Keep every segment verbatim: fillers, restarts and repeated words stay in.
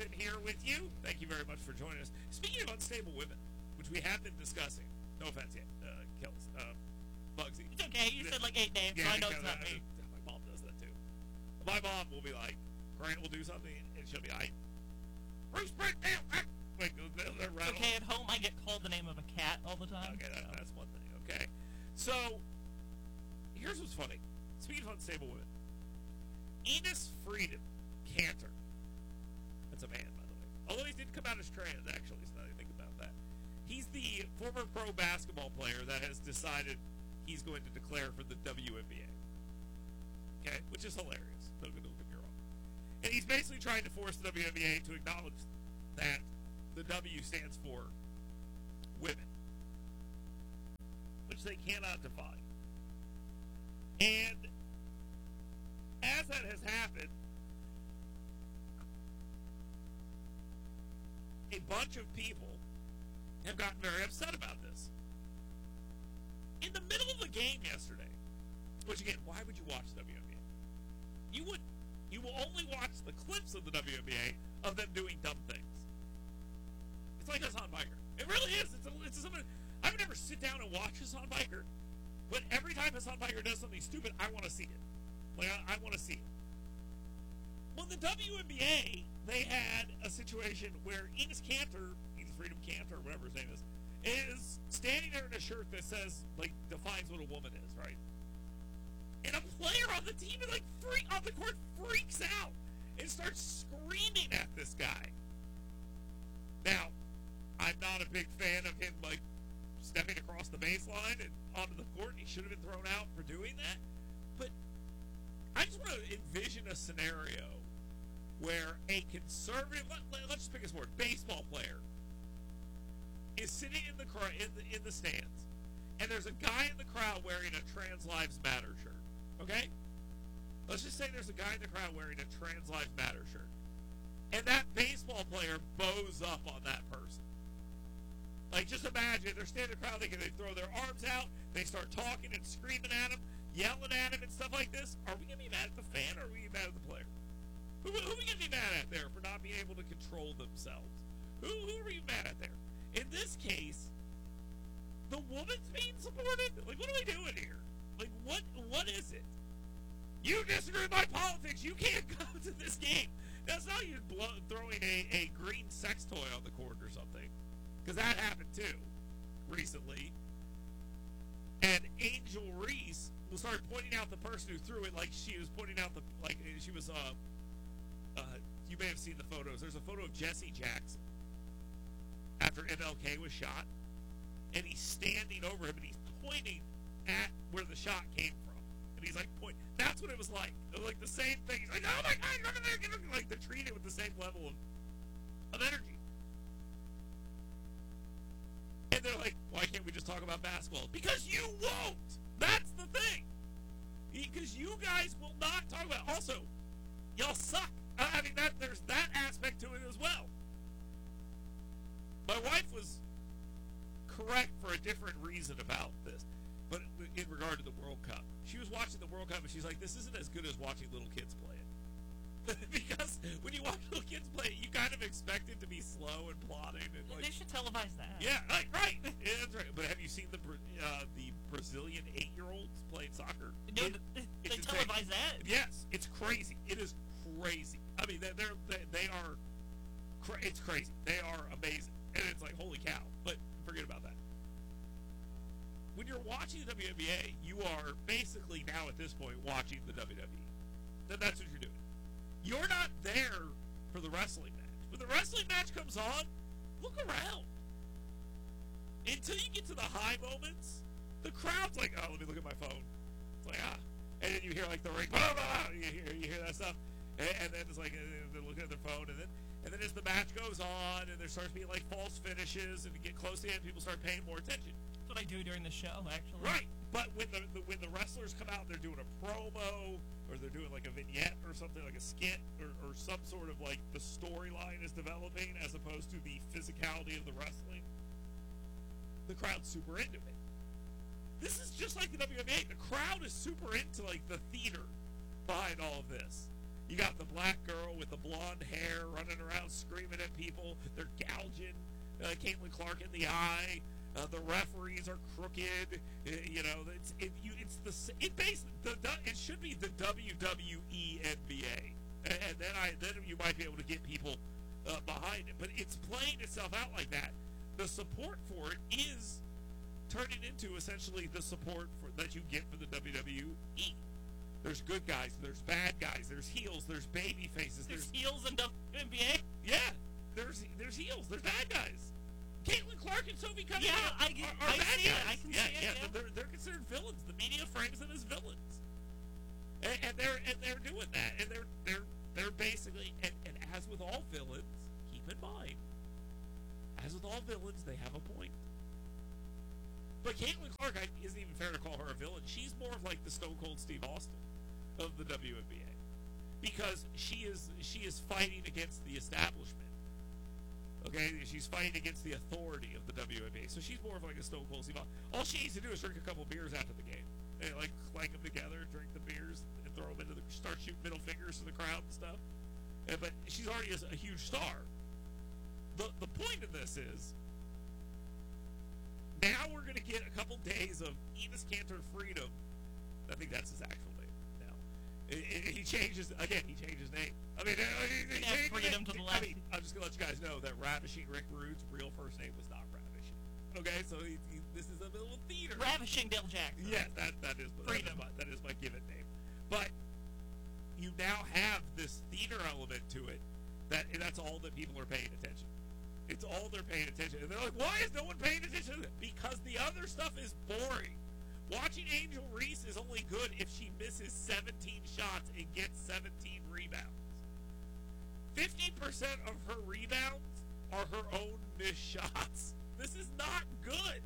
Anderson here with you. Thank you very much for joining us. Speaking of unstable women, which we have been discussing, no offense yet, uh, Kels, uh, Bugsy. It's okay. You said like eight names, yeah, so I know yeah, it's not I, me. My mom does that too. My mom will be like, Grant will do something, and she'll be like, Bruce Springfield. Like, they'll, they'll It's okay. At home, I get called the name of a cat all the time. Okay, that, so. that's one thing. Okay, so here's what's funny. Speaking of unstable women, Enos Freedom Cantor. That's a man, by the way. Although he did come out as trans, actually, so now that I think about that. He's the former pro basketball player that has decided he's going to declare for the W N B A. Okay? Which is hilarious. Don't get me wrong. And he's basically trying to force the W N B A to acknowledge that the W stands for women, which they cannot define. And as that has happened, a bunch of people have gotten very upset about this. In the middle of the game yesterday, which again, why would you watch the W N B A? You would, you will only watch the clips of the W N B A of them doing dumb things. It's like Hassan Biker. It really is. It's a, it's a, something. I would never sit down and watch Hassan Biker, but every time Hassan Biker does something stupid, I want to see it. Like I, I want to see it. Well, the W N B A, they had a situation where Enos Cantor, Enos Freedom Cantor, or whatever his name is, is standing there in a shirt that says, like, defines what a woman is, right? And a player on the team, like, freak on the court freaks out and starts screaming at this guy. Now, I'm not a big fan of him, like, stepping across the baseline and onto the court. He should have been thrown out for doing that. But I just want to envision a scenario where a conservative, let, let, let's just pick a sport, baseball player is sitting in the, in the in the stands, and there's a guy in the crowd wearing a Trans Lives Matter shirt. Okay? Let's just say there's a guy in the crowd wearing a Trans Lives Matter shirt, and that baseball player bows up on that person. Like, just imagine, they're standing in the crowd, they, they throw their arms out, they start talking and screaming at him, yelling at him and stuff like this. Are we going to be mad at the fan, or are we going to be mad at the player? Who, who are we going to be mad at there for not being able to control themselves? Who, who are we mad at there? In this case, the woman's being supported? Like, what are we doing here? Like, what? what is it? You disagree with my politics, you can't come to this game. That's not you blow, throwing a, a green sex toy on the court or something. Because that happened, too, recently. And Angel Reese started pointing out the person who threw it like she was pointing out the, like, she was, uh, uh, you may have seen the photos. There's a photo of Jesse Jackson after M L K was shot. And he's standing over him and he's pointing at where the shot came from. And he's like, point. That's what it was like. It was like the same thing. He's like, oh my God, remember there, get him. Like, they're treating it with the same level of, of energy. And they're like, why can't we just talk about basketball? Because you won't. That's the thing. Because you guys will not talk about it. Also, y'all suck. I mean, that there's that aspect to it as well. My wife was correct for a different reason about this, but in regard to the World Cup. She was watching the World Cup, and she's like, this isn't as good as watching little kids play it. Because when you watch little kids play it, you kind of expect it to be slow and plodding. And like, they should televise that. Yeah, right, right. Yeah, that's right. But have you seen the uh, the Brazilian eight-year-olds playing soccer? No, it, they televise that? Yes, it's crazy. It is crazy. I mean, they're, they're, they they are, cra- it's crazy. They are amazing. And it's like, holy cow. But forget about that. When you're watching the W N B A, you are basically now at this point watching the W W E. Then that's what you're doing. You're not there for the wrestling match. When the wrestling match comes on, look around. Until you get to the high moments, the crowd's like, oh, let me look at my phone. It's like, ah. And then you hear like the ring, blah, blah, you hear, you hear that stuff. And, and then it's like, they're looking at their phone. And then and then as the match goes on, and there starts being like false finishes, and you get close to the end, people start paying more attention. That's what I do during the show, actually. Right. But when the, the when the wrestlers come out, they're doing a promo, or they're doing like a vignette or something, like a skit, or, or some sort of like the storyline is developing as opposed to the physicality of the wrestling, the crowd's super into it. This is just like the W N B A. The crowd is super into like the theater behind all of this. You got the black girl with the blonde hair running around screaming at people. They're gouging uh, Caitlin Clark in the eye. Uh, the referees are crooked. Uh, you know, it's it, you, it's the it base the it should be the W W E N B A, and, and then I then you might be able to get people uh, behind it. But it's playing itself out like that. The support for it is turning into essentially the support for, that you get for the W W E. There's good guys, there's bad guys, there's heels, there's baby faces, There's, there's heels in W N B A. yeah, there's there's heels, there's bad guys. Caitlin Clark and Sophie Cunningham Yeah, I, are, are I bad see guys. it. I can yeah, see it. yeah, Yeah. They're, they're considered villains. The media frames them as villains, and, and they're and they're doing that, and they're they're they're basically and, and as with all villains, keep in mind, as with all villains, they have a point. But Caitlin Clark I, isn't even fair to call her a villain. She's more of like the Stone Cold Steve Austin of the W N B A, because she is she is fighting against the establishment. Okay, she's fighting against the authority of the W N B A, so she's more of like a Stone Cold Steve Austin. All she needs to do is drink a couple beers after the game, and like clank them together, drink the beers, and throw them into the start shooting middle fingers to the crowd and stuff. And, but she's already a, a huge star. The the point of this is, now we're going to get a couple days of Enos Kanter Freedom. I think that's his actual name now. It, it, he changes again. He changed his name. I mean, uh, he, he Yeah, changed Freedom it. to the I left. mean, I'm just going to let you guys know that Ravishing Rick Rude's real first name was not Ravishing. Okay, so he, he, this is a little theater. Ravishing Dale Jackson. Yeah, that that is that Freedom. is my, that is my given name. But you now have this theater element to it. That and that's all that people are paying attention. It's all they're paying attention. And they're like, why is no one paying attention to it? Because the other stuff is boring. Watching Angel Reese is only good if she misses seventeen shots and gets seventeen rebounds. fifty percent of her rebounds are her own missed shots. This is not good.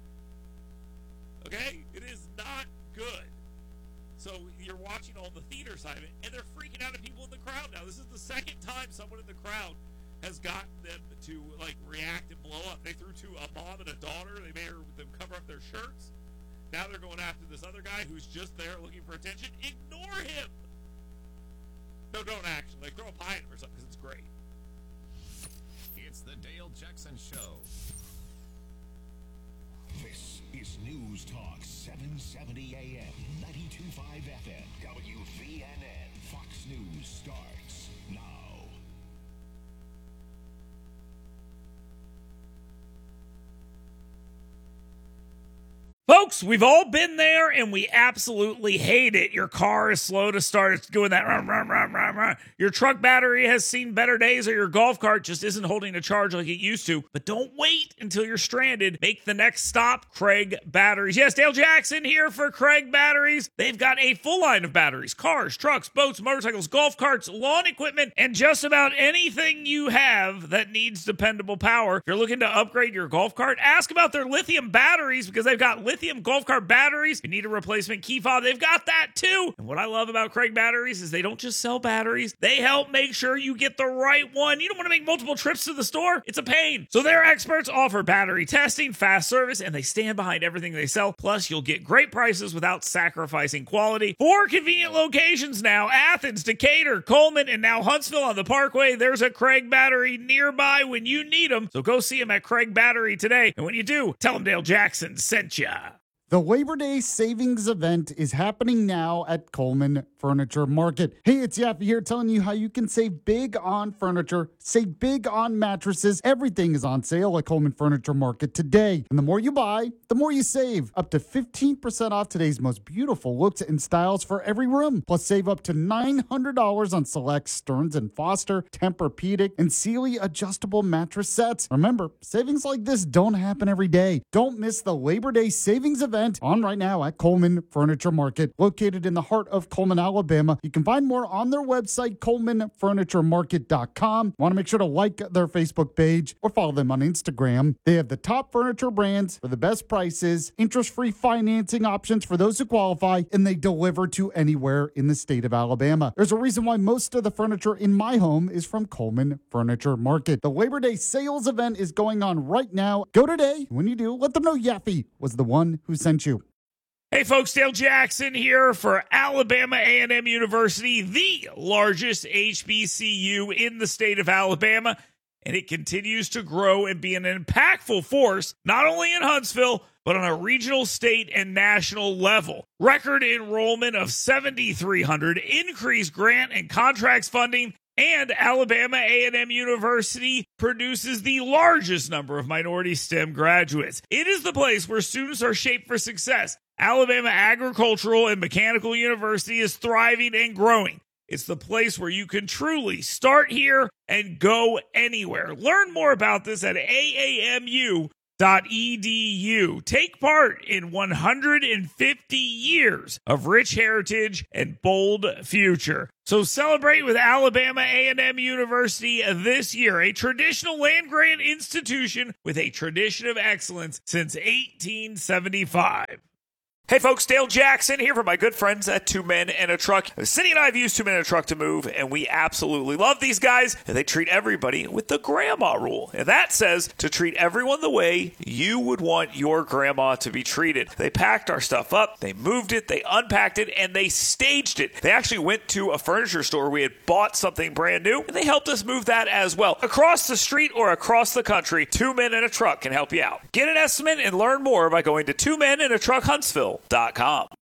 Okay? It is not good. So you're watching all the theater side of it, and they're freaking out at people in the crowd now. This is the second time someone in the crowd has gotten them to like react and blow up. They threw to a mom and a daughter. They made her, them cover up their shirts. Now they're going after this other guy who's just there looking for attention. Ignore him. No, don't actually. Like throw a pie at him or something because it's great. It's the Dale Jackson Show. This is News Talk seven seventy A M, ninety-two point five F M, W V N N. Fox News starts now. Folks, we've all been there and we absolutely hate it. Your car is slow to start. It's doing that. Rum, rum, rum, rum, rum. Your truck battery has seen better days, or your golf cart just isn't holding a charge like it used to. But don't wait until you're stranded. Make the next stop Craig Batteries. Yes, Dale Jackson here for Craig Batteries. They've got a full line of batteries: cars, trucks, boats, motorcycles, golf carts, lawn equipment, and just about anything you have that needs dependable power. If you're looking to upgrade your golf cart, ask about their lithium batteries, because they've got lithium golf cart batteries. If you need a replacement key fob, they've got that too. And what I love about Craig Batteries is they don't just sell batteries. They help make sure you get the right one. You don't want to make multiple trips to the store. It's a pain. So their experts offer battery testing, fast service, and they stand behind everything they sell. Plus, you'll get great prices without sacrificing quality. Four convenient locations now: Athens, Decatur, Coleman, and now Huntsville on the Parkway. There's a Craig Battery nearby when you need them. So go see them at Craig Battery today. And when you do, tell them Dale Jackson sent ya. The Labor Day savings event is happening now at Coleman Furniture Market. Hey, it's Yaffe here telling you how you can save big on furniture, save big on mattresses. Everything is on sale at Coleman Furniture Market today. And the more you buy, the more you save. Up to fifteen percent off today's most beautiful looks and styles for every room. Plus, save up to nine hundred dollars on select Stearns and Foster, Tempur-Pedic, and Sealy adjustable mattress sets. Remember, savings like this don't happen every day. Don't miss the Labor Day savings event on right now at Coleman Furniture Market, located in the heart of Coleman, Alabama. You can find more on their website, coleman furniture market dot com. Want to make sure to like their Facebook page or follow them on Instagram. They have the top furniture brands for the best prices, interest-free financing options for those who qualify, and they deliver to anywhere in the state of Alabama. There's a reason why most of the furniture in my home is from Coleman Furniture Market. The Labor Day sales event is going on right now. Go today. When you do, let them know Yaffe was the one who sent you. Hey folks, Dale Jackson here for Alabama A and M University, the largest H B C U in the state of Alabama, and it continues to grow and be an impactful force, not only in Huntsville, but on a regional, state, and national level. Record enrollment of seven thousand three hundred, increased grant and contracts funding, and Alabama A and M University produces the largest number of minority STEM graduates. It is the place where students are shaped for success. Alabama Agricultural and Mechanical University is thriving and growing. It's the place where you can truly start here and go anywhere. Learn more about this at A A M U dot E D U. Take part in one hundred fifty years of rich heritage and bold future. So celebrate with Alabama A and M University this year, a traditional land-grant institution with a tradition of excellence since eighteen seventy-five. Hey folks, Dale Jackson here for my good friends at Two Men and a Truck. Cindy and I have used Two Men and a Truck to move, and we absolutely love these guys. They treat everybody with the grandma rule. And that says to treat everyone the way you would want your grandma to be treated. They packed our stuff up, they moved it, they unpacked it, and they staged it. They actually went to a furniture store. We had bought something brand new, and they helped us move that as well. Across the street or across the country, Two Men and a Truck can help you out. Get an estimate and learn more by going to two men and a truck huntsville dot com.